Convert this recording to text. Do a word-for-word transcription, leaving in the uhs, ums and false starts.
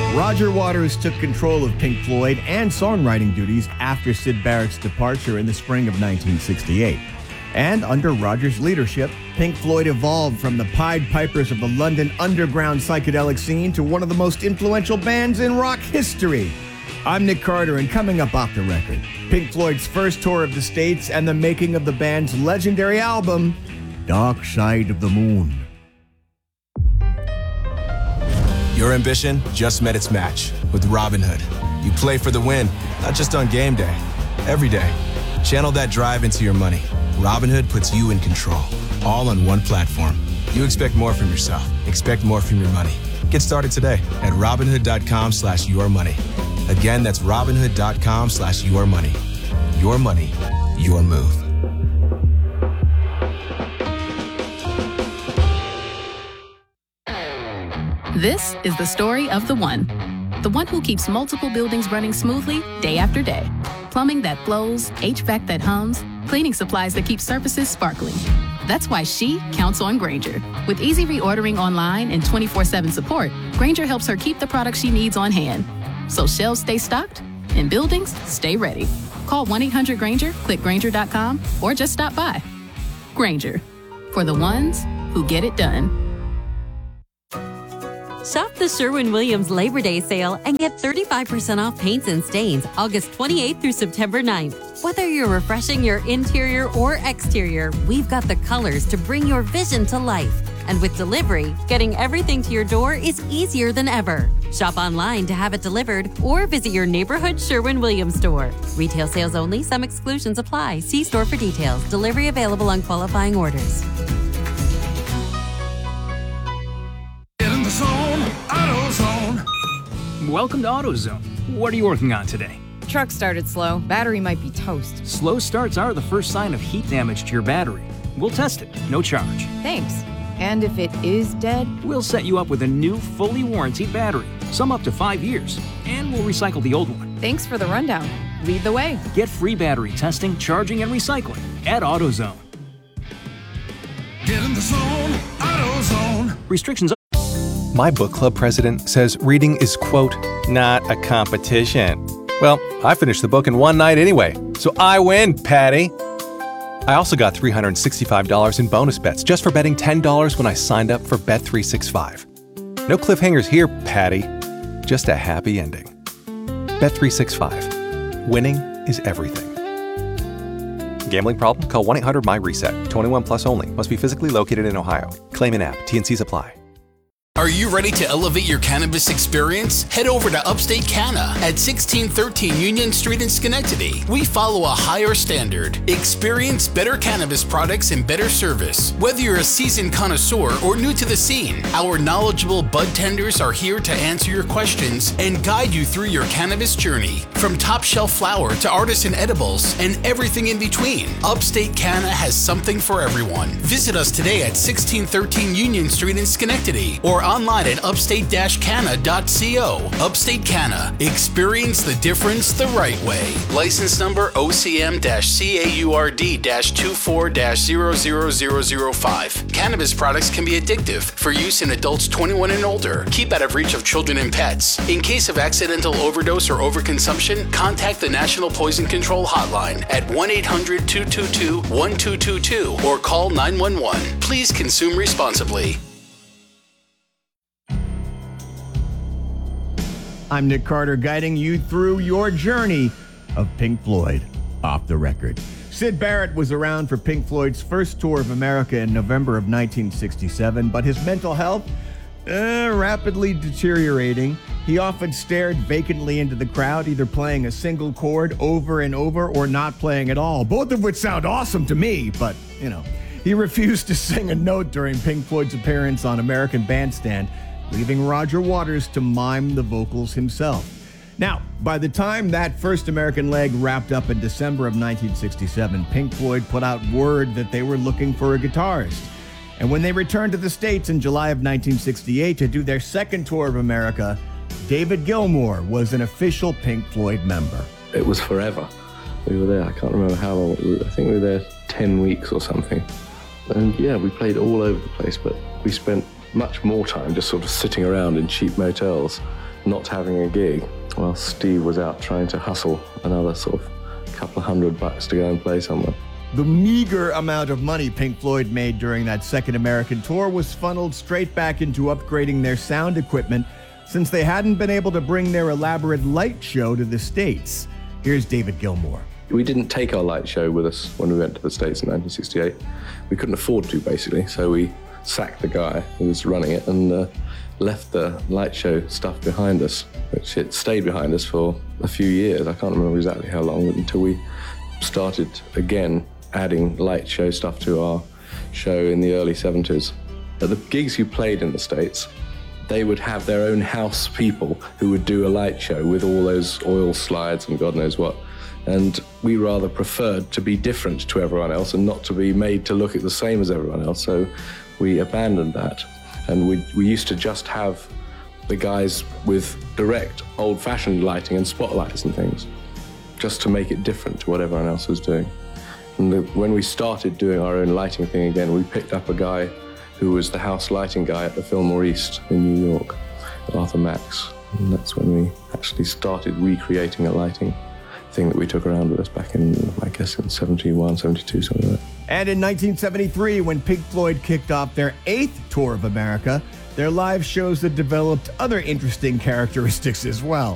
Roger Waters took control of Pink Floyd and songwriting duties after Syd Barrett's departure in the spring of nineteen sixty-eight. And under Roger's leadership, Pink Floyd evolved from the Pied Pipers of the London underground psychedelic scene to one of the most influential bands in rock history. I'm Nick Carter, and coming up off the record, Pink Floyd's first tour of the States and the making of the band's legendary album, Dark Side of the Moon. Your ambition just met its match with Robinhood. You play for the win, not just on game day, every day. Channel that drive into your money. Robinhood puts you in control, all on one platform. You expect more from yourself. Expect more from your money. Get started today at Robinhood.com slash your money. Again, that's Robinhood.com slash your money. Your money, your move. This is the story of the one. The one who keeps multiple buildings running smoothly day after day. Plumbing that flows, H V A C that hums, cleaning supplies that keep surfaces sparkling. That's why she counts on Grainger. With easy reordering online and twenty-four seven support, Grainger helps her keep the products she needs on hand. So shelves stay stocked and buildings stay ready. Call one eight hundred Grainger, click Grainger dot com, or just stop by. Grainger, for the ones who get it done. Shop the Sherwin-Williams Labor Day sale and get thirty-five percent off paints and stains August twenty-eighth through September ninth. Whether you're refreshing your interior or exterior, we've got the colors to bring your vision to life. And with delivery, getting everything to your door is easier than ever. Shop online to have it delivered or visit your neighborhood Sherwin-Williams store. Retail sales only. Some exclusions apply. See store for details. Delivery available on qualifying orders. Welcome to AutoZone. What are you working on today? Truck started slow. Battery might be toast. Slow starts are the first sign of heat damage to your battery. We'll test it, no charge. Thanks. And if it is dead? We'll set you up with a new, fully warranted battery, some up to five years, and we'll recycle the old one. Thanks for the rundown. Lead the way. Get free battery testing, charging, and recycling at AutoZone. Get in the zone, AutoZone. Restrictions. My book club president says reading is, quote, not a competition. Well, I finished the book in one night anyway, so I win, Patty. I also got three hundred sixty-five dollars in bonus bets just for betting ten dollars when I signed up for Bet three sixty-five. No cliffhangers here, Patty. Just a happy ending. Bet three sixty-five. Winning is everything. Gambling problem? Call one eight hundred M Y RESET. twenty-one plus only. Must be physically located in Ohio. Claim in app. T and Cs apply. Are you ready to elevate your cannabis experience? Head over to Upstate Canna at sixteen thirteen Union Street in Schenectady. We follow a higher standard. Experience better cannabis products and better service. Whether you're a seasoned connoisseur or new to the scene, our knowledgeable bud tenders are here to answer your questions and guide you through your cannabis journey. From top shelf flower to artisan edibles and everything in between, Upstate Canna has something for everyone. Visit us today at sixteen thirteen Union Street in Schenectady or online at upstate canna dot co. Upstate Canna. Experience the difference the right way. License number O C M C A U R D two four zero zero zero zero five. Cannabis products can be addictive for use in adults twenty-one and older. Keep out of reach of children and pets. In case of accidental overdose or overconsumption, contact the National Poison Control Hotline at one eight hundred two two two one two two two or call nine one one. Please consume responsibly. I'm Nick Carter, guiding you through your journey of Pink Floyd off the record. Syd Barrett was around for Pink Floyd's first tour of America in November of nineteen sixty-seven, but his mental health, uh, rapidly deteriorating. He often stared vacantly into the crowd, either playing a single chord over and over or not playing at all, both of which sound awesome to me, but, you know. He refused to sing a note during Pink Floyd's appearance on American Bandstand, leaving Roger Waters to mime the vocals himself. Now, by the time that first American leg wrapped up in December of nineteen sixty-seven, Pink Floyd put out word that they were looking for a guitarist. And when they returned to the States in July of nineteen sixty-eight to do their second tour of America, David Gilmour was an official Pink Floyd member. It was forever. We were there, I can't remember how long, I think we were there ten weeks or something. And yeah, we played all over the place, but we spent much more time just sort of sitting around in cheap motels, not having a gig while Steve was out trying to hustle another sort of couple of hundred bucks to go and play somewhere. The meager amount of money Pink Floyd made during that second American tour was funneled straight back into upgrading their sound equipment, since they hadn't been able to bring their elaborate light show to the States. Here's David Gilmour. We didn't take our light show with us when we went to the States in nineteen sixty-eight. We couldn't afford to, basically, so we sacked the guy who was running it and uh, left the light show stuff behind us, which it stayed behind us for a few years. I can't remember exactly how long, until we started again adding light show stuff to our show in the early seventies. At the gigs you played in the States, they would have their own house people who would do a light show with all those oil slides and God knows what. And we rather preferred to be different to everyone else and not to be made to look the same as everyone else. So we abandoned that. And we, we used to just have the guys with direct old-fashioned lighting and spotlights and things, just to make it different to what everyone else was doing. And the, when we started doing our own lighting thing again, we picked up a guy who was the house lighting guy at the Fillmore East in New York, Arthur Max. And that's when we actually started recreating a lighting thing that we took around with us back in, I guess, in seventy-one, seventy-two, something like that. And in nineteen seventy-three, when Pink Floyd kicked off their eighth tour of America, their live shows had developed other interesting characteristics as well.